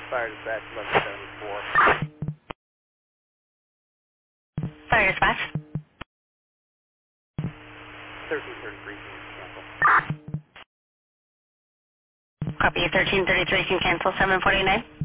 Fire dispatch 1174. Fire dispatch. 1333 can cancel. Copy 1333 can cancel 749.